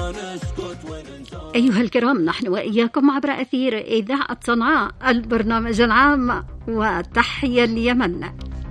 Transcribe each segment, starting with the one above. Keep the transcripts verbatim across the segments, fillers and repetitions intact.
أيها الكرام، نحن وإياكم عبر أثير إذاعة صنعاء البرنامج العام، وتحيا اليمن.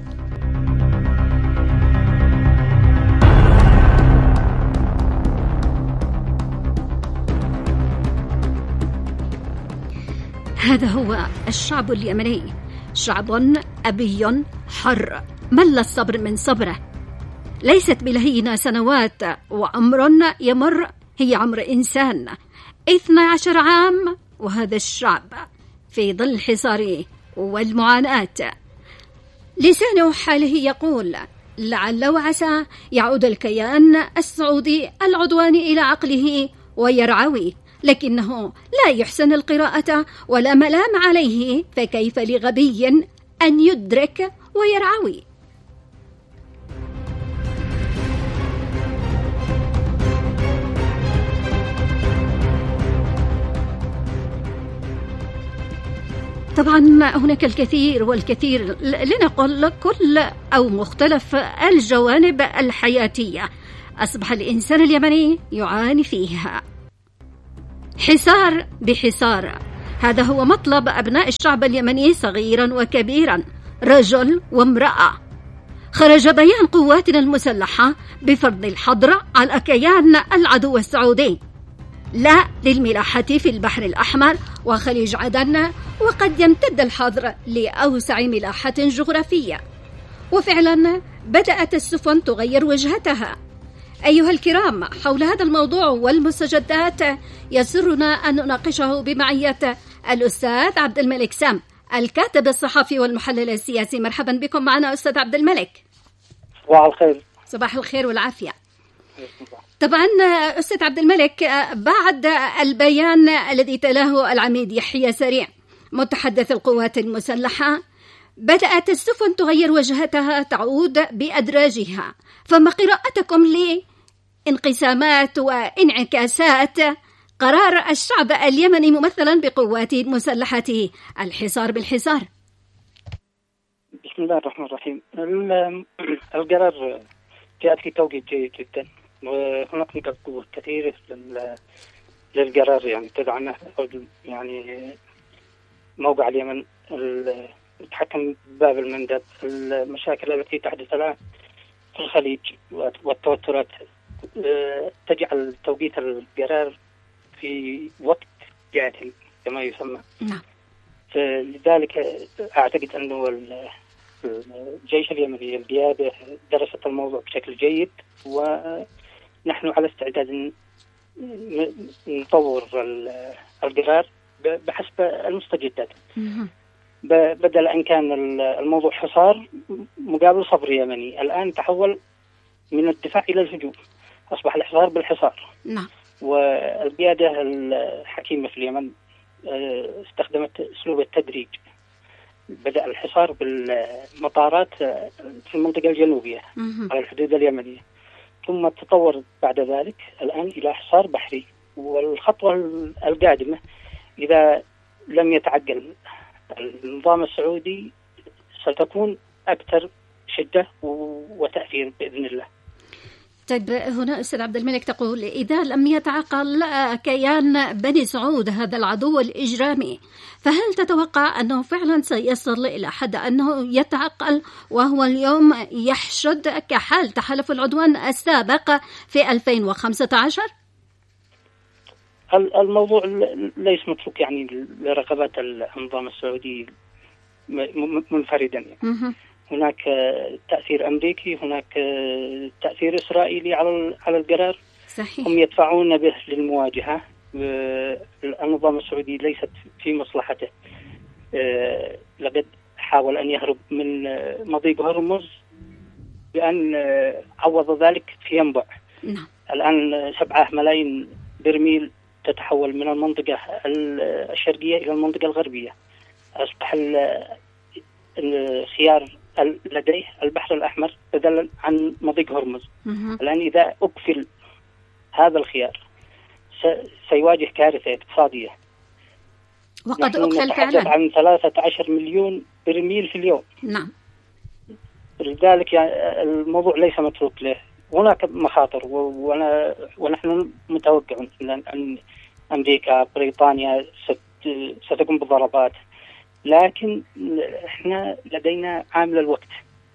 هذا هو الشعب اليمني، شعب أبي حر مل الصبر من صبره، ليست بلهينا سنوات، وعمر يمر هي عمر إنسان. اثنى عشر عام وهذا الشعب في ظل الحصار والمعاناة. لسان حاله يقول لعل وعسى يعود الكيان السعودي العدواني إلى عقله ويرعوي، لكنه لا يحسن القراءة ولا ملام عليه، فكيف لغبي أن يدرك ويرعوي؟ طبعا هناك الكثير والكثير، لنقل كل أو مختلف الجوانب الحياتية أصبح الإنسان اليمني يعاني فيها. حصار بحصار، هذا هو مطلب أبناء الشعب اليمني صغيرا وكبيرا، رجل وامرأة. خرج بيان قواتنا المسلحة بفرض الحظر على كيان العدو السعودي، لا للملاحة في البحر الأحمر وخليج عدن، وقد يمتد الحظر لأوسع ملاحة جغرافية. وفعلا بدأت السفن تغير وجهتها. أيها الكرام، حول هذا الموضوع والمستجدات يسرنا أن نناقشه بمعية الأستاذ عبد الملك سام، الكاتب الصحفي والمحلل السياسي. مرحبا بكم معنا أستاذ عبد الملك. صباح الخير. صباح الخير والعافية. طبعا أستاذ عبد الملك، بعد البيان الذي تلاه العميد يحيى سريع متحدث القوات المسلحة، بدأت السفن تغير وجهتها، تعود بأدراجها، فما قراءتكم لانقسامات وانعكاسات قرار الشعب اليمني ممثلا بقواته المسلحة الحصار بالحصار؟ بسم الله الرحمن الرحيم. القرار جاء في توقيت جيد جدا، وهناك نقاط قوة كثيرة للقرار، يعني تدعمه يعني موقع اليمن، التحكم بباب المندب، المشاكل التي تحدث الآن في الخليج والتوترات تجعل توقيت القرار في وقت جاهل كما يسمى. نعم. لذلك أعتقد أنه الجيش اليمني القيادة درست الموضوع بشكل جيد، ونحن على استعداد نطور القرار بحسب المستجدات، بدل أن كان الموضوع حصار مقابل صبر يمني، الآن تحول من الدفاع إلى الهجوم، أصبح الحصار بالحصار. نعم. والقيادة الحكيمة في اليمن استخدمت أسلوب التدريج، بدأ الحصار بالمطارات في المنطقة الجنوبية على الحدود اليمنية، ثم تطور بعد ذلك الآن إلى حصار بحري. والخطوة القادمة إذا لم يتعجل النظام السعودي ستكون أكثر شدة وتأثير بإذن الله. طيب، هنا أستاذ عبد الملك تقول إذا لم يتعقل كيان بني سعود هذا العدو الإجرامي، فهل تتوقع أنه فعلا سيصل إلى حد أنه يتعقل وهو اليوم يحشد كحال تحالف العدوان السابق في ألفين وخمسة عشر؟ الموضوع ليس متروك يعني لرغبات النظام السعودي منفردا، يعني. هناك تأثير أمريكي، هناك تأثير إسرائيلي على على القرار. صحيح. هم يدفعون به للمواجهة. النظام السعودي ليست في مصلحته. لقد حاول أن يهرب من مضيق هرمز بأن عوض ذلك في ينبع. نعم. الآن سبعة ملايين برميل تتحول من المنطقة الشرقية إلى المنطقة الغربية. أصبح الخيار لديه البحر الأحمر بدلا عن مضيق هرمز. الآن إذا أقفل هذا الخيار سيواجه كارثة اقتصادية. وقد أقفل فعلا عن ثلاثة عشر مليون برميل في اليوم. نعم. لذلك يعني الموضوع ليس متروك له هناك مخاطر، ونحن متوقعون أن أمريكا بريطانيا ستقوم بضربات، لكن احنا لدينا عامل الوقت.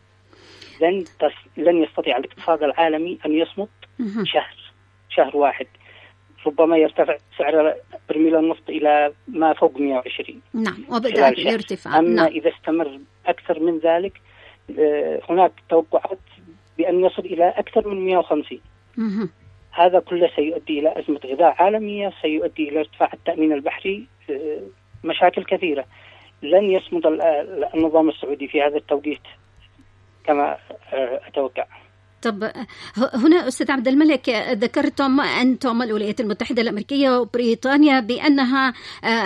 لن لن يستطيع الاقتصاد العالمي أن يصمد شهر شهر واحد. ربما يرتفع سعر برميل النفط إلى ما فوق مئة وعشرين. نعم، وبدأ الارتفاع. أما نعم. إذا استمر أكثر من ذلك هناك توقعات بأن يصل إلى أكثر من مئة وخمسين. مه. هذا كله سيؤدي إلى أزمة غذاء عالمية، سيؤدي إلى ارتفاع التأمين البحري، مشاكل كثيرة. لن يصمد النظام السعودي في هذا التوقيت كما أتوقع. طب هنا أستاذ عبد الملك، ذكرتم أنتم الولايات المتحدة الأمريكية وبريطانيا بأنها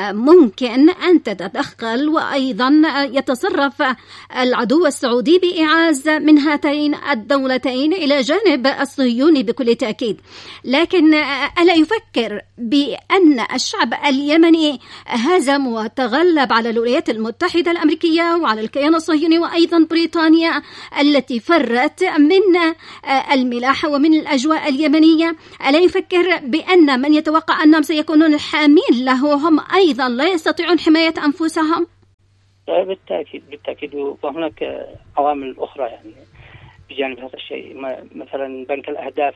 ممكن أن تتدخل، وأيضا يتصرف العدو السعودي بإعاز من هاتين الدولتين إلى جانب الصهيوني بكل تأكيد. لكن ألا يفكر بأن الشعب اليمني هزم وتغلب على الولايات المتحدة الأمريكية وعلى الكيان الصهيوني وأيضا بريطانيا التي فرت من الملاحة ومن الأجواء اليمنية؟ ألا يفكر بأن من يتوقع أنهم سيكونون الحامين له هم أيضا لا يستطيعون حماية أنفسهم؟ بالتأكيد بالتأكيد وهناك عوامل أخرى يعني بجانب هذا الشيء. مثلا بنك الأهداف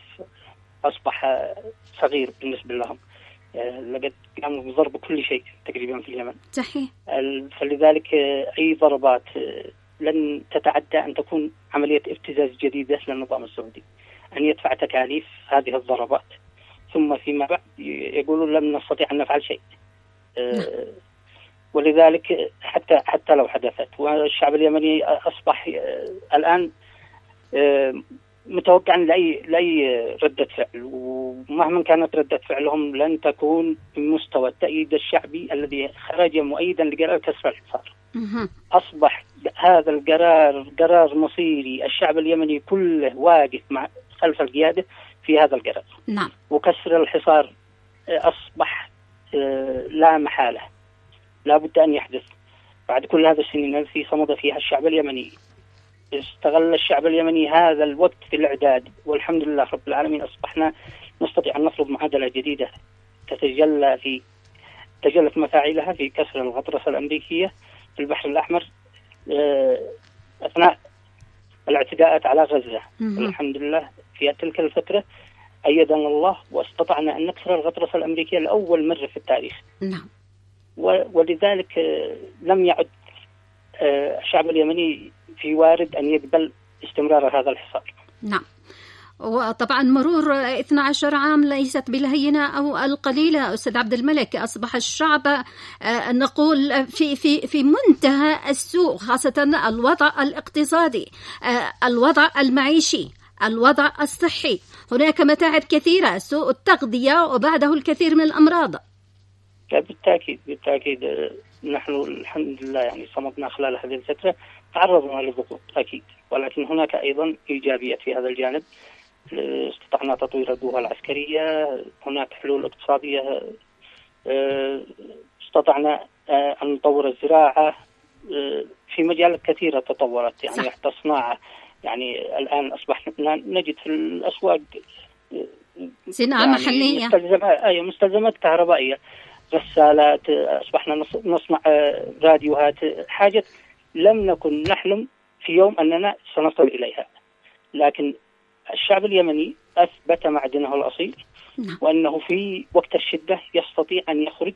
أصبح صغير بالنسبة لهم، لقد قاموا بضرب كل شيء تقريبا في اليمن. صحيح. فلذلك أي ضربات لن تتعدى أن تكون عملية ابتزاز جديدة للنظام السعودي، أن يدفع تكاليف هذه الضربات، ثم فيما بعد يقولون لم نستطيع أن نفعل شيء. أه ولذلك حتى حتى لو حدثت، والشعب اليمني أصبح الآن أه متوقعا لأي لأي ردة فعل، ومهما كانت ردة فعلهم لن تكون بمستوى التأييد الشعبي الذي خرج مؤيدا لقرار كسر الحصار. أصبح هذا القرار قرار مصيري، الشعب اليمني كله واقف مع خلف القيادة في هذا القرار. نعم. وكسر الحصار أصبح لا محالة، لا بد أن يحدث بعد كل هذا السنين التي صمد فيها الشعب اليمني. استغل الشعب اليمني هذا الوقت في الإعداد، والحمد لله رب العالمين أصبحنا نستطيع أن نفرض معادلة جديدة تتجلى في تجلت مفاعلها في كسر الغطرسة الأمريكية في البحر الأحمر أثناء الاعتداءات على غزة. الحمد لله في تلك الفترة أيدنا الله واستطعنا أن نكسر الغطرسة الأمريكية لأول مرة في التاريخ. نعم. ولذلك لم يعد الشعب اليمني في وارد أن يقبل استمرار هذا الحصار. نعم. وطبعا مرور اثنا عشر عام ليست بالهينة أو القليلة أستاذ عبد الملك. أصبح الشعب نقول في في في منتهى السوء، خاصة الوضع الاقتصادي، الوضع المعيشي، الوضع الصحي. هناك متاعب كثيرة، سوء التغذية وبعده الكثير من الأمراض. بالتأكيد بالتأكيد نحن الحمد لله يعني صمدنا خلال هذه الفترة، تعرضنا لضغوط أكيد، ولكن هناك أيضا إيجابيات في هذا الجانب. استطعنا تطوير القوى العسكرية، هناك حلول اقتصادية، استطعنا أن نطور الزراعة في مجالات كثيرة تطورت يعني. حتى الصناعة يعني الآن أصبحنا نجد في الأسواق صناعة يعني محلية، مستلزمات أي مستلزمات كهربائية، غسالات، أصبحنا نصنع راديوهات، حاجة لم نكن نحلم في يوم أننا سنصل إليها. لكن الشعب اليمني أثبت معدنه الأصيل، وأنه في وقت الشدة يستطيع أن يخرج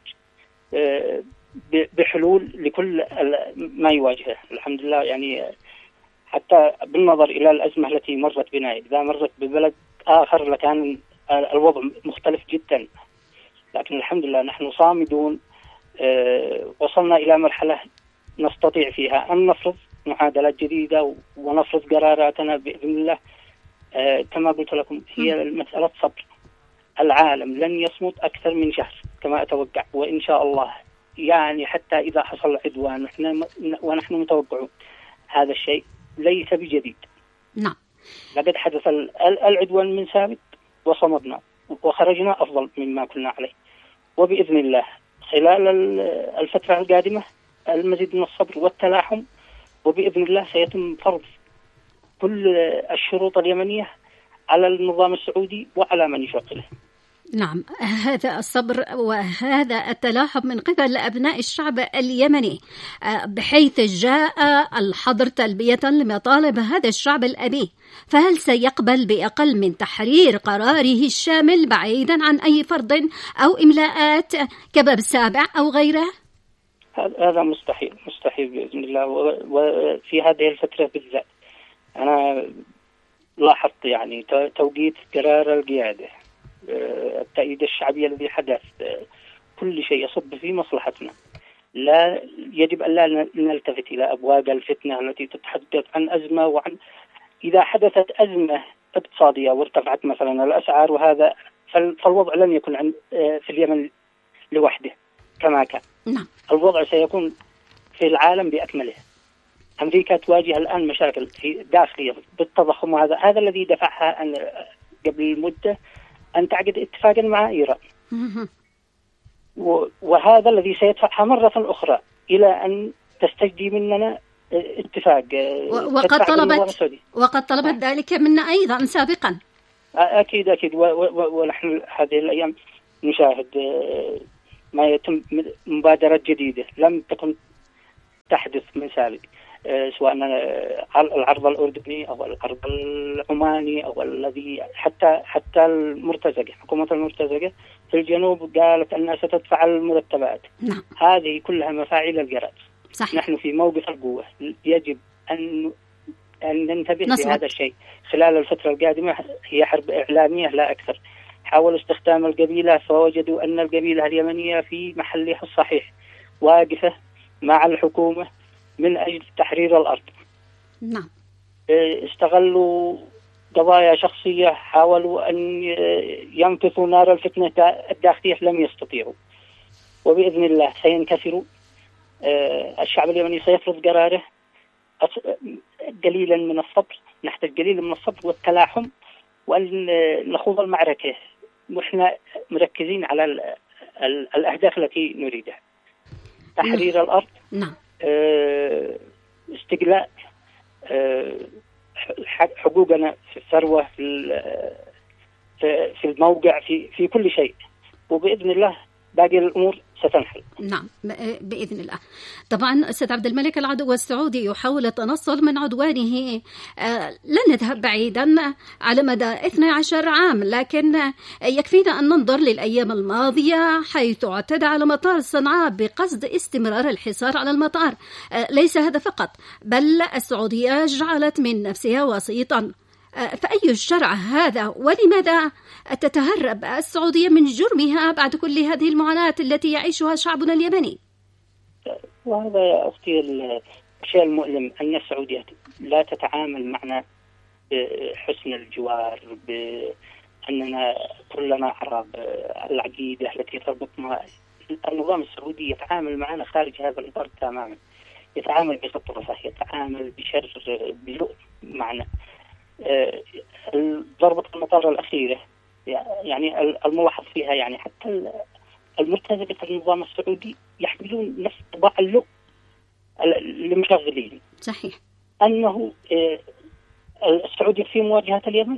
بحلول لكل ما يواجهه. الحمد لله يعني حتى بالنظر إلى الأزمة التي مرت بنا، إذا مرت ببلد آخر لكان الوضع مختلف جدا، لكن الحمد لله نحن صامدون. وصلنا إلى مرحلة نستطيع فيها أن نفرض معادلات جديدة ونفرض قراراتنا بإذن الله. كما قلت لكم هي المسألة صبر. العالم لن يصمد أكثر من شهر كما أتوقع، وإن شاء الله يعني حتى إذا حصل عدوان ونحن متوقعون هذا الشيء ليس بجديد. نعم. لقد حدث العدوان من سابق وصمدنا وخرجنا أفضل مما كنا عليه، وبإذن الله خلال الفترة القادمة المزيد من الصبر والتلاحم، وبإذن الله سيتم فرض كل الشروط اليمنية على النظام السعودي وعلى من يشغله. نعم، هذا الصبر وهذا التلاحم من قبل أبناء الشعب اليمني، بحيث جاء الحظر تلبية لمطالب هذا الشعب الأبي، فهل سيقبل بأقل من تحرير قراره الشامل بعيدا عن أي فرض أو إملاءات كباب سابع أو غيره؟ هذا مستحيل مستحيل بإذن الله. وفي هذه الفترة بالذات أنا لاحظت يعني توقيت قرار القيادة، التأييد الشعبي الذي حدث، كل شيء يصب في مصلحتنا. لا يجب أن لا نلتفت إلى أبواق الفتنة التي تتحدث عن أزمة، وعن إذا حدثت أزمة اقتصادية وارتفعت مثلا الأسعار وهذا، فالوضع لن يكون عن في اليمن لوحده كما كان. نعم. الوضع سيكون في العالم بأكمله. أمريكا تواجه الآن مشاكل في داخلية بالتضخم، وهذا هذا الذي دفعها أن قبل المدة أن تعقد اتفاقا مع إيران، وهذا الذي سيدفعها مرة أخرى إلى أن تستجدي مننا اتفاق. وقد طلبت وقد طلبت ذلك منا أيضا سابقا. أكيد أكيد ونحن هذه الأيام نشاهد ما يتم مبادرات جديدة لم تكن تحدث من سابق، سواء العرض الأردني أو العرض العماني أو الذي حتى حتى المرتزقة، حكومة المرتزقة في الجنوب قالت أنها ستدفع المرتبات. نعم. هذه كلها مفاعيل الجراد. صحيح. نحن في موقف القوة، يجب أن أن ننتبه لهذا الشيء. خلال الفترة القادمة هي حرب إعلامية لا أكثر. حاولوا استخدام القبيلة فوجدوا أن القبيلة اليمنية في محلها الصحيح، واقفة مع الحكومة من أجل تحرير الأرض. نعم. استغلوا قضايا شخصية، حاولوا أن ينكثوا نار الفتنة الداخلية، لم يستطيعوا، وبإذن الله سينكسروا. الشعب اليمني سيفرض قراره. قليلا من الصبر، نحتاج قليلا من الصبر والتلاحم، وأن نخوض المعركة وإحنا مركزين على الأهداف التي نريدها: تحرير الأرض، نعم، استقلاء، حقوقنا في الثروة، في الموقع، في في كل شيء، وبإذن الله باقي الأمور ستنحل. نعم بإذن الله. طبعا أستاذ عبد الملك، العدو السعودي يحاول التنصل من عدوانه. آه لن نذهب بعيدا على مدى اثني عشر عام، لكن يكفينا أن ننظر للأيام الماضية حيث اعتدى على مطار صنعاء بقصد استمرار الحصار على المطار. آه ليس هذا فقط، بل السعودية جعلت من نفسها وسيطا. فأي الشرع هذا؟ ولماذا تتهرب السعودية من جرمها بعد كل هذه المعاناة التي يعيشها شعبنا اليمني؟ وهذا يا أختي الشيء المؤلم، أن السعودية لا تتعامل معنا بحسن الجوار، بأننا كلنا عرب. العقيدة التي تربطنا، النظام السعودي يتعامل معنا خارج هذا الإطار تماما، يتعامل بسطرة، يتعامل بشر، بلؤم معنا. ضربة المطار الأخيرة يعني الملاحظ فيها يعني حتى المرتزقة النظام السعودي يحملون نفس طباع اللؤم المشغلين. صحيح. أنه السعودي في مواجهة اليمن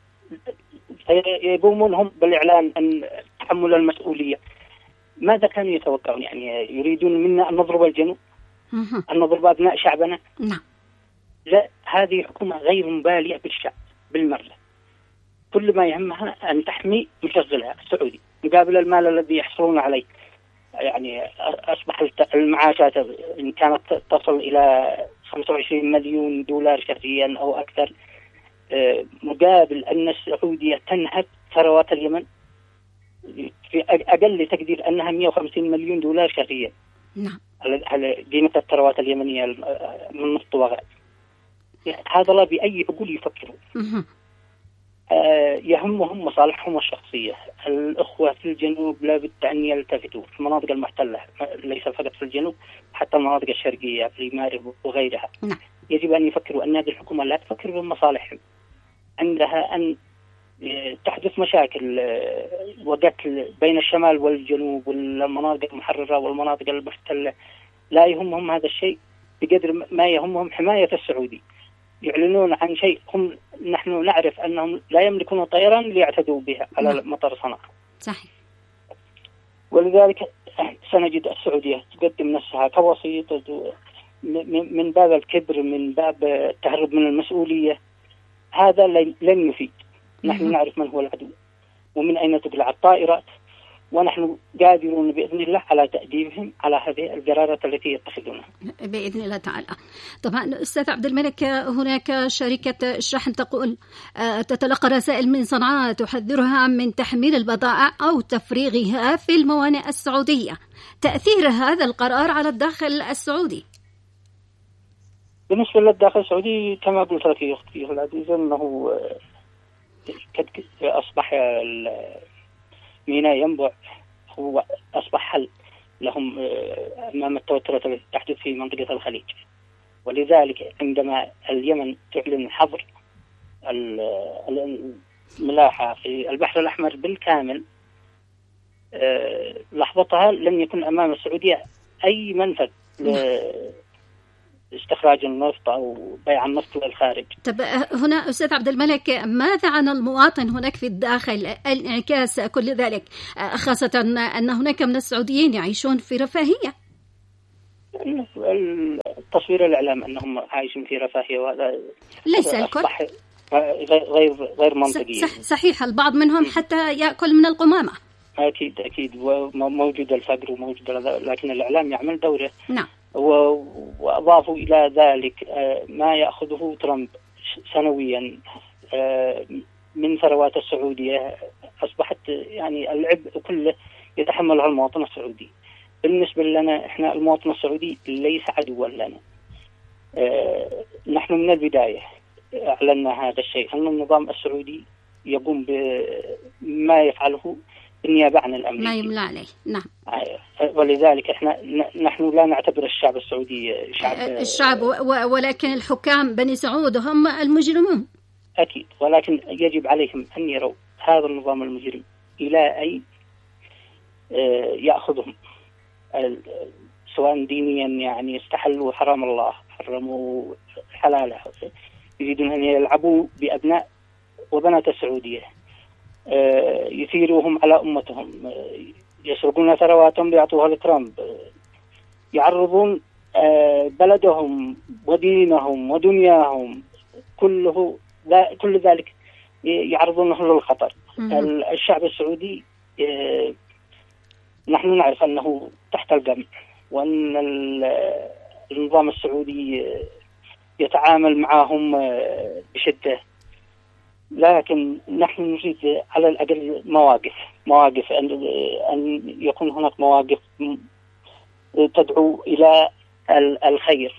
يقومون هم بالإعلان أن تحمل المسؤولية. ماذا كانوا يتوقعون؟ يعني يريدون منا أن نضرب الجنوب، أن نضرب أبناء شعبنا؟ نعم. لا، هذه حكومة غير مبالية بالشعب بالمرة. كل ما يهمها أن تحمي مشغلها السعودي مقابل المال الذي يحصلون عليه. يعني أصبح المعاشات إن كانت تصل إلى خمسة وعشرين مليون دولار شهريا أو أكثر، مقابل أن السعودية تنهب ثروات اليمن في أقل تقدير أنها مئة وخمسين مليون دولار شهريا. نعم. على قيمة الثروات اليمنية من نفط وغاز. هذا لا بأي عقول يفكرون. آه يهمهم مصالحهم الشخصية. الأخوة في الجنوب لا بد أن يلتفتوا في المناطق المحتلة، ليس فقط في الجنوب، حتى المناطق الشرقية في المغرب وغيرها. نعم. يجب أن يفكروا أن هذه الحكومة لا تفكر بمصالحهم، عندها أن تحدث مشاكل وقتل بين الشمال والجنوب والمناطق المحررة والمناطق المحتلة. لا يهمهم هذا الشيء بقدر ما يهمهم حماية السعودي. يعلنون عن شيء هم نحن نعرف أنهم لا يملكون طيران ليعتدوا بها على نعم. مطار صنعاء. صحيح. ولذلك سنجد السعودية تقدم نفسها كوسيط من باب الكبر، من باب التهرب من المسؤولية. هذا لن يفيد. نحن نعرف من هو العدو ومن أين تقلع الطائرات، ونحن قادرون بإذن الله على تأديبهم على هذه القرارات التي يتخذونها بإذن الله تعالى. طبعا أستاذ عبد الملك، هناك شركة الشحن تقول تتلقى رسائل من صنعاء تحذرها من تحميل البضائع أو تفريغها في الموانئ السعودية. تأثير هذا القرار على الداخل السعودي؟ بالنسبة للداخل السعودي كما قلت لك يا أختي العزيزة أنه أصبح ميناء ينبع هو أصبح حل لهم أمام التوترات التي تحدث في منطقة الخليج. ولذلك عندما اليمن تعلن حظر الملاحة في البحر الأحمر بالكامل، لحظتها لم يكن أمام السعودية أي منفذ استخراج النفط أو بيع النفط للخارج. طب هنا أستاذ عبد الملك، ماذا عن المواطن هناك في الداخل؟ انعكاس كل ذلك، خاصة أن هناك من السعوديين يعيشون في رفاهية. التصوير الإعلام أنهم عايشون في رفاهية وهذا ليس الكل، غير غير منطقي. صح صحيح، البعض منهم حتى يأكل من القمامة. أكيد أكيد موجود الفقر وموجود، لكن الإعلام يعمل دوره. نعم. وأضافوا إلى ذلك ما يأخذه ترامب سنويا من ثروات السعودية، أصبحت يعني العبء كله يتحملها المواطن السعودي. بالنسبة لنا إحنا المواطن السعودي ليس عدوا لنا. نحن من البداية أعلنا هذا الشيء، أن النظام السعودي يقوم بما يفعله بالنيابة عن الأمريكي، ما يملى عليه. نعم. ولذلك احنا نحن لا نعتبر الشعب السعودي شعب الشعب، ولكن الحكام بني سعود هم المجرمون. أكيد، ولكن يجب عليهم أن يروا هذا النظام المجرم إلى أين يأخذهم، سواء دينيا، يعني استحلوا حرام الله، حرموا حلاله، يريدون أن يلعبوا بأبناء وبنات السعودية، يثيروهم على أمتهم، يسرقون ثرواتهم ليعطوها لترامب، يعرضون بلدهم ودينهم ودنياهم كله، كل ذلك يعرضونه للخطر. الشعب السعودي نحن نعرف أنه تحت القمع، وأن النظام السعودي يتعامل معهم بشدة، لكن نحن نريد على الأقل مواقف مواقف أن أن يكون هناك مواقف تدعو إلى الخير.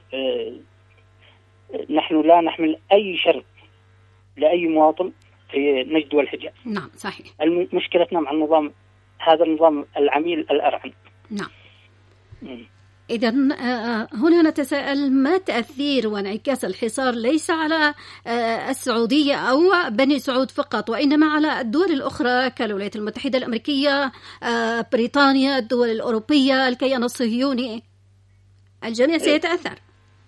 نحن لا نحمل أي شر لأي مواطن في نجد والحجاز. نعم صحيح. مشكلتنا مع النظام، هذا النظام العميل الأرعن. نعم. إذن هنا نتساءل، ما تأثير وانعكاس الحصار ليس على السعودية أو بني سعود فقط، وإنما على الدول الأخرى كالولايات المتحدة الأمريكية، بريطانيا، الدول الأوروبية، الكيان الصهيوني، الجميع سيتأثر.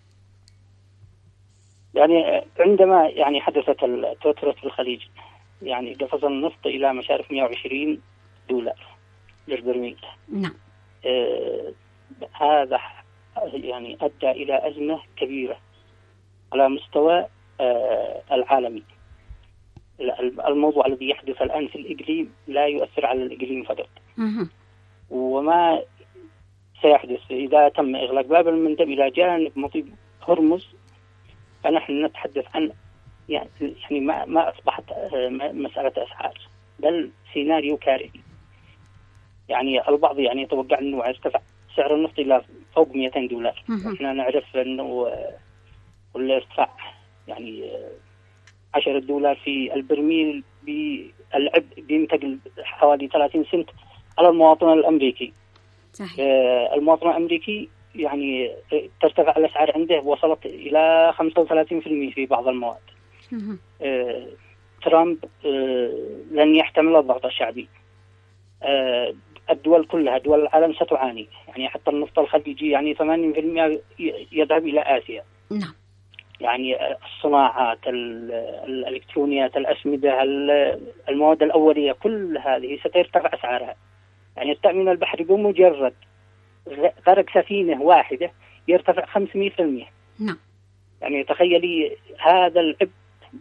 يعني عندما يعني حدثت التوترات في الخليج، يعني قفز النفط إلى مشارف مئة وعشرين دولار للبرميل. نعم. آه هذا يعني أدى إلى أزمة كبيرة على مستوى آه العالمي. الموضوع الذي يحدث الآن في الإقليم لا يؤثر على الإقليم فقط، وما سيحدث إذا تم إغلاق باب المندب إلى جانب مضيق هرمز، فنحن نتحدث عن يعني يعني ما ما أصبحت مسألة أسعار، بل سيناريو كارثي. يعني البعض يعني يتوقع أنه يرتفع سعر النفط إلى فوق مئتين دولار. احنا نعرف أنه كل ارتفاع يعني عشرة دولار في البرميل بالعبء بينتقل حوالي ثلاثين سنت على المواطن الأمريكي. صحيح. آه المواطن الأمريكي يعني ترتفع الأسعار عنده وصلت إلى خمسة وثلاثين بالمئة في بعض المواد. آه ترامب آه لن يحتمل الضغط الشعبي. آه الدول كلها، دول العالم ستعاني، يعني حتى النفط الخليجي يعني ثمانين بالمئة يذهب إلى آسيا. نعم. يعني الصناعات، الإلكترونيات، الأسمدة، المواد الأولية، كل هذه سترتفع أسعارها. يعني التأمين البحري بمجرد غرق سفينة واحدة يرتفع خمسمائة بالمئة. نعم. يعني تخيلي هذا العبء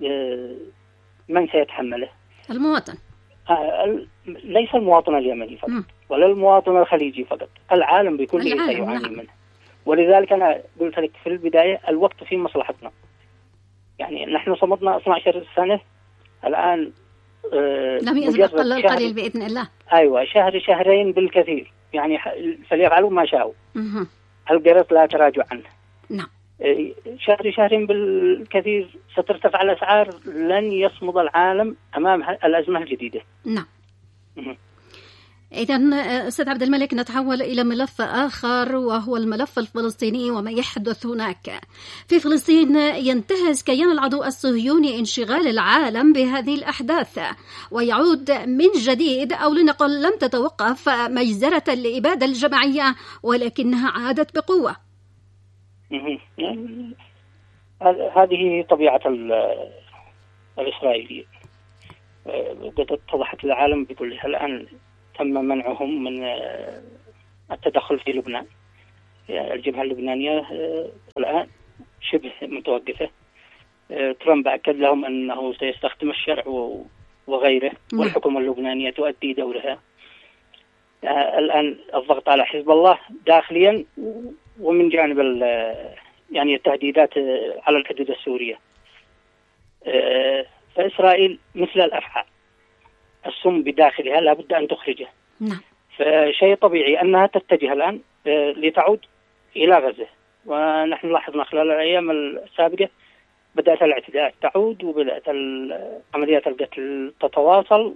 من سيتحمله؟ المواطن. ليس المواطن اليمني فقط، م. ولا المواطن الخليجي فقط، العالم بكله سيعاني نعم. منه. ولذلك أنا قلت لك في البداية الوقت في مصلحتنا. يعني نحن صمدنا اثنتي عشرة سنة، الآن آه لم يسبق إلا القليل بإذن الله. أيوة، شهر شهرين بالكثير، يعني فليفعلوا ما شاءوا. القرط لا تراجع عنه. نعم. شهر شهرين بالكثير سترتفع الأسعار، لن يصمد العالم أمام الأزمة الجديدة. نعم. إذا أستاذ عبد الملك، نتحول إلى ملف آخر وهو الملف الفلسطيني وما يحدث هناك. في فلسطين ينتهز كيان العدو الصهيوني انشغال العالم بهذه الأحداث ويعود من جديد، أو لنقل لم تتوقف مجزرة الإبادة الجماعية ولكنها عادت بقوة. هذه طبيعة الإسرائيليين، قد اتضحت العالم بكلها. الآن تم منعهم من التدخل في لبنان. الجبهة اللبنانية الآن شبه متوقفة. ترامب أكد لهم أنه سيستخدم الشرع وغيره، والحكومة اللبنانية تؤدي دورها. الآن الضغط على حزب الله داخليا، ومن جانب يعني التهديدات على الحدود السورية. فإسرائيل مثل الأفعى، السم بداخلها لا بد أن تخرجه. نعم. فشيء طبيعي أنها تتجه الآن لتعود إلى غزة، ونحن لاحظنا خلال الأيام السابقة بدأت الاعتداءات تعود، وبدأت عمليات القتل تتواصل.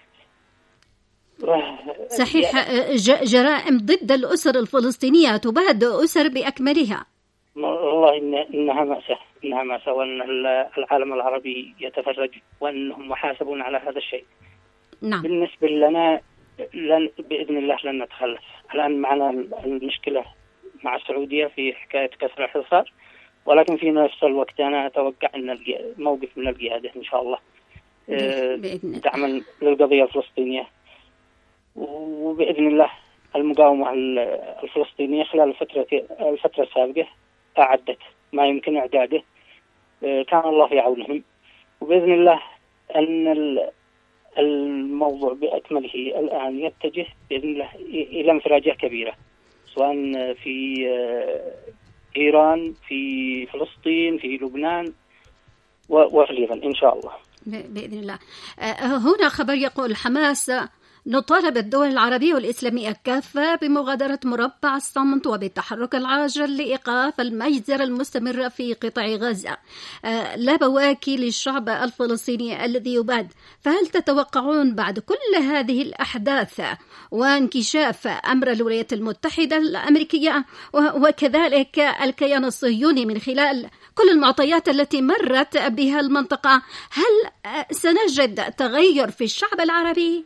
صحيح، جرائم ضد الأسر الفلسطينية تباد أسر بأكملها. والله إنها مأساة، إنها مأساة، وأن العالم العربي يتفرج وأنهم محاسبون على هذا الشيء. نعم. بالنسبة لنا لن بإذن الله لن نتخلف. الآن معنا المشكلة مع السعودية في حكاية كسر الحصار، ولكن في نفس الوقت أنا أتوقع أن موقف من القيادة إن شاء الله دعما للقضية الفلسطينية، وبإذن الله المقاومة الفلسطينية خلال الفترة الفترة السابقة أعدت ما يمكن إعداده، كان الله في عونهم. وبإذن الله أن الموضوع بأكمله الآن يتجه بإذن الله إلى انفراجة كبيرة، سواء في إيران، في فلسطين، في لبنان، وفي اليمن إن شاء الله بإذن الله. هنا خبر يقول حماس: نطالب الدول العربية والإسلامية كافة بمغادرة مربع الصمت وبالتحرك العاجل لإيقاف المجزرة المستمرة في قطاع غزة. لا بواكي للشعب الفلسطيني الذي يباد. فهل تتوقعون بعد كل هذه الأحداث وانكشاف أمر الولايات المتحدة الأمريكية وكذلك الكيان الصهيوني من خلال كل المعطيات التي مرت بها المنطقة، هل سنجد تغير في الشعب العربي؟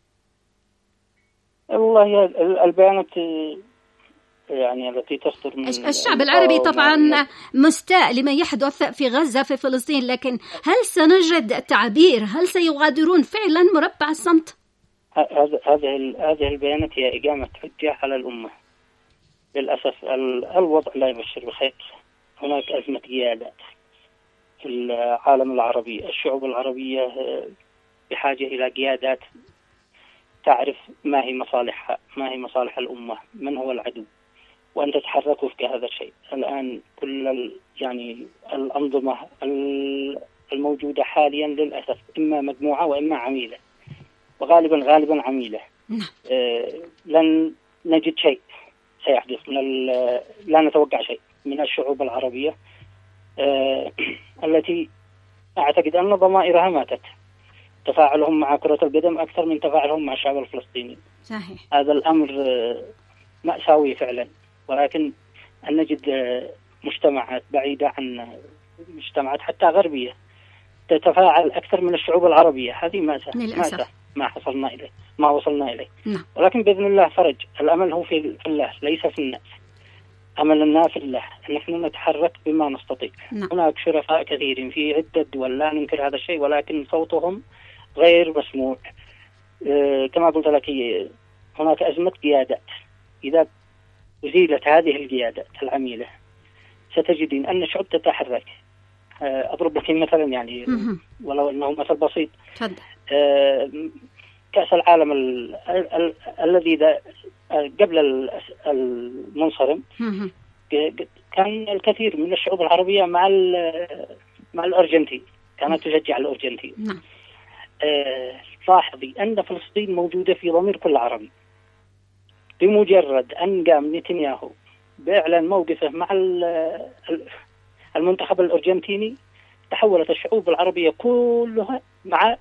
والله البيانات يعني التي تصدر من الشعب العربي طبعا مستاء لما يحدث في غزة في فلسطين، لكن هل سنجد تعبير؟ هل سيغادرون فعلا مربع الصمت؟ هذه هذه البيانات هي إقامة حجة على الأمة. للأسف الوضع لا يبشر بخير. هناك أزمة قيادات في العالم العربي. الشعوب العربية بحاجة إلى قيادات تعرف ما هي مصالحها، ما هي مصالح الأمة، من هو العدو، وأن تتحرك وفق هذا الشيء. الآن كل يعني الأنظمة الموجودة حاليا للأسف إما مجموعة وإما عميلة، وغالبا غالبا عميلة. آه لن نجد شيء سيحدث من لا نتوقع شيء من الشعوب العربية آه التي أعتقد أن ضمائرها ماتت. تفاعلهم مع كرة القدم أكثر من تفاعلهم مع الشعب الفلسطيني. صحيح. هذا الأمر مأساوي فعلا، ولكن أن نجد مجتمعات بعيدة عن مجتمعات حتى غربية تتفاعل أكثر من الشعوب العربية. هذه مأساة مأساة ما حصلنا إليه، ما وصلنا إليه. نعم. ولكن بإذن الله فرج. الأمل هو في الله ليس في الناس. أملنا في الله أن نحن نتحرك بما نستطيع. نعم. هناك شرفاء كثيرين في عدة دول لا ننكر هذا الشيء، ولكن صوتهم غير مسموع. أه كما قلت لك هناك أزمة قيادات. إذا أزيلت هذه القيادات العميلة ستجدين أن الشعوب تتحرك. أه أضرب لك مثلا يعني ولو أنه مثل بسيط. أه كأس العالم ال ال ال الذي قبل المنصرم كان الكثير من الشعوب العربية مع مع الأرجنتين، كانت تشجع الأرجنتين. نعم. آه لاحظي أن فلسطين موجودة في ضمير كل عربي. بمجرد أن قام نتنياهو بإعلان موقفه مع المنتخب الأرجنتيني تحولت الشعوب العربية كلها مع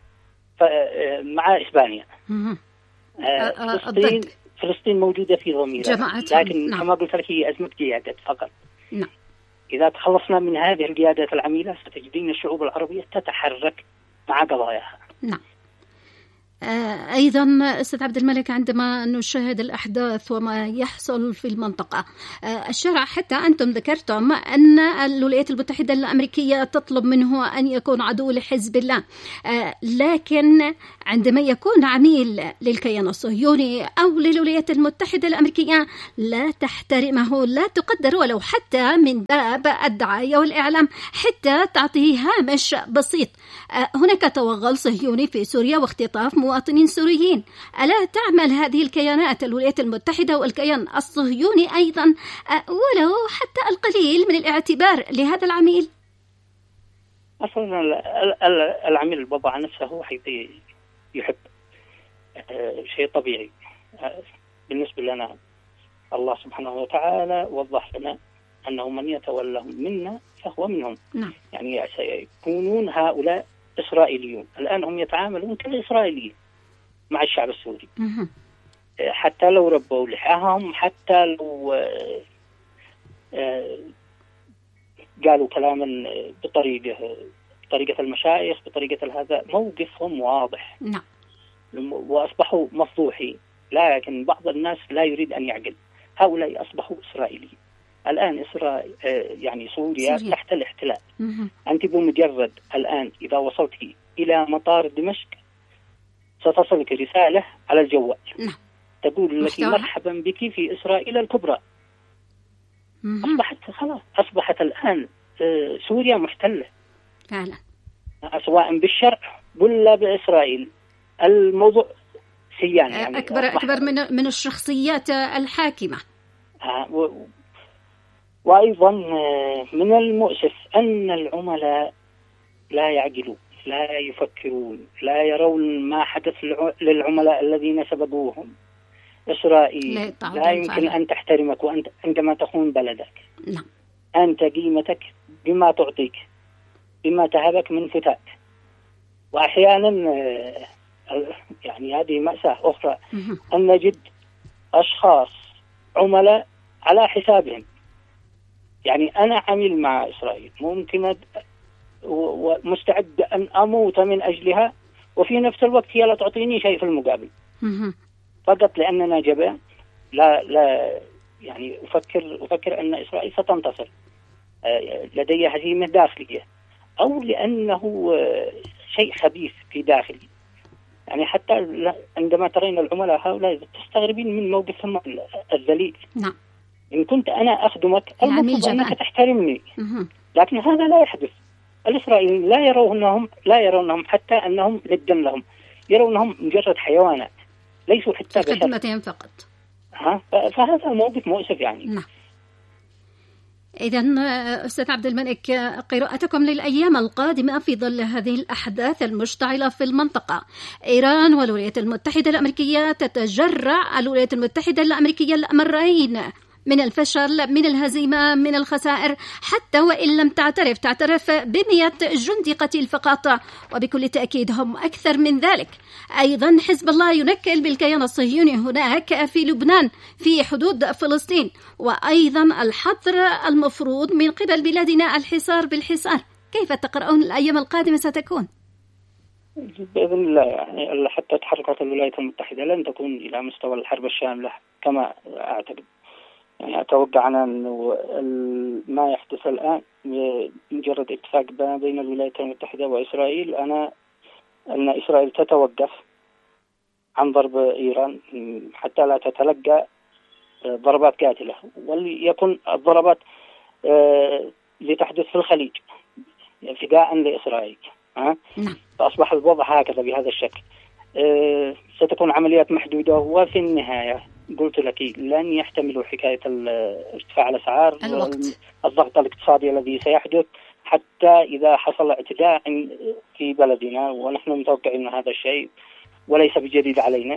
مع إسبانيا. آه فلسطين فلسطين موجودة في ضميرها، لكن نعم. كما قلت لك هي أزمة قيادات فقط. نعم. إذا تخلصنا من هذه القيادات العميلة ستجدين الشعوب العربية تتحرك مع قضاياها. نعم. أيضا أستاذ عبد الملك، عندما نشاهد الأحداث وما يحصل في المنطقة، الشرع حتى أنتم ذكرتم أن الولايات المتحدة الأمريكية تطلب منه أن يكون عدو لحزب الله، لكن عندما يكون عميل للكيان الصهيوني أو للولايات المتحدة الأمريكية لا تحترمه، لا تقدر ولو حتى من باب الدعاية والإعلام حتى تعطيه هامش بسيط. هناك توغل صهيوني في سوريا واختطاف مواطنين سوريين. ألا تعمل هذه الكيانات الولايات المتحدة والكيان الصهيوني أيضا ولو حتى القليل من الاعتبار لهذا العميل؟ أصلا العميل البضع نفسه حيث يحب شيء طبيعي. بالنسبة لنا الله سبحانه وتعالى وضح لنا أنه من يتولهم منا فهو منهم. نعم. يعني سيكونون هؤلاء إسرائيليون. الآن هم يتعاملون كالإسرائيليين مع الشعب السوري. مه. حتى لو ربوا لحاهم، حتى لو قالوا كلاما بطريقة بطريقة المشايخ، بطريقة هذا، موقفهم واضح. نعم. وأصبحوا مفضوحين، لكن بعض الناس لا يريد أن يعقل. هؤلاء أصبحوا إسرائيليين. الآن إسرائيل يعني سوريا, سوريا تحت الاحتلال. مه. أنت بمجرد الآن إذا وصلت إلى مطار دمشق ستصلك رسالة على الجوال. نعم. تقول لك مرحبا بك في إسرائيل الكبرى. مه. أصبحت خلاص أصبحت الآن سوريا محتلة فعلا، سواء بالشرع ولا بإسرائيل. الموضوع سيان يعني أكبر أكبر من من الشخصيات الحاكمة. و... وأيضا من المؤسف أن العملاء لا يعقلون، لا يفكرون، لا يرون ما حدث للعملاء الذين سبقوهم. إسرائيل لا, لا يمكن فعلا. أن تحترمك وأنت عندما تخون بلدك. نعم. أنت قيمتك بما تعطيك، بما تهبك من فتاك. وأحيانا يعني هذه مأساة أخرى أن نجد أشخاص عملاء على حسابهم. يعني أنا عميل مع إسرائيل، ممكن ومستعد أن أموت من أجلها، وفي نفس الوقت هي لا تعطيني شيء في المقابل فقط لأننا جبان. لا لا يعني أفكر أفكر أن إسرائيل ستنتصر، لدي هزيمة داخلية، أو لأنه شيء خبيث في داخلي. يعني حتى عندما ترين العملاء هؤلاء تستغربين من موقفهم الذليل. نعم. إن كنت أنا أخدمك المفروض أنك تحترمني، لكن هذا لا يحدث. الإسرائيليين لا يرونهم لا يرونهم حتى أنهم لدا لهم، يرونهم مجرد حيوانات ليسوا حتى بشر. خدمتهم فقط. ها فهذا موقف مؤسف يعني. نعم. إذن أستاذ عبد الملك، قراءتكم للأيام القادمة في ظل هذه الأحداث المشتعلة في المنطقة، إيران والولايات المتحدة الأمريكية تتجرع الولايات المتحدة الأمريكية الأمرين من الفشل، من الهزيمة، من الخسائر، حتى وإن لم تعترف تعترف بمئة جندي قتيل فقط، وبكل تأكيد هم أكثر من ذلك. أيضا حزب الله ينكل بالكيان الصهيوني هناك في لبنان في حدود فلسطين، وأيضا الحظر المفروض من قبل بلادنا الحصار بالحصار. كيف تقرؤون الأيام القادمة ستكون؟ بإذن الله يعني حتى تحركات الولايات المتحدة لن تكون إلى مستوى الحرب الشاملة كما أعتقد. يعني أتوقع أنا أنه ما يحدث الآن مجرد اتفاق بين الولايات المتحدة وإسرائيل، أنا أن إسرائيل تتوقف عن ضرب إيران حتى لا تتلقى ضربات قاتلة، وليكن الضربات لتحدث في الخليج فداء لإسرائيل. ها؟ فأصبح الوضع هكذا بهذا الشكل. ستكون عمليات محدودة، وفي النهاية قلت لك لن يحتملوا حكاية ارتفاع الأسعار، الضغط الاقتصادي الذي سيحدث حتى إذا حصل اعتداء في بلدنا، ونحن متوقعين هذا الشيء وليس بجديد علينا.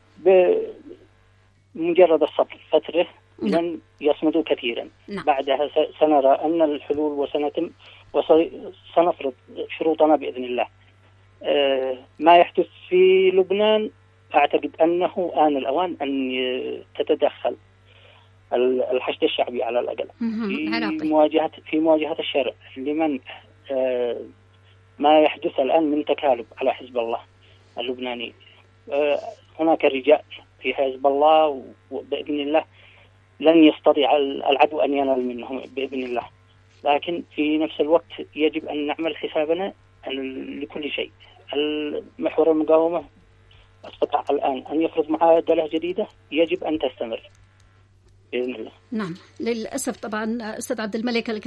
بمجرد الصبر فترة لن يصمدوا كثيرا. نعم. بعدها سنرى أن الحلول وسنتم وسنفرض شروطنا بإذن الله. ما يحدث في لبنان أعتقد أنه آن الأوان أن تتدخل الحشد الشعبي على الأقل في مواجهة في مواجهة الشرع لمن ما يحدث الآن من تكالب على حزب الله اللبناني. هناك رجال في حزب الله وبإذن الله لن يستطيع العدو أن ينال منهم بإذن الله، لكن في نفس الوقت يجب أن نعمل حسابنا لكل شيء. المحور المقاومة استطاع الآن أن يفرض معادلة جديدة يجب أن تستمر بإذن الله. نعم، للأسف طبعا أستاذ عبد الملك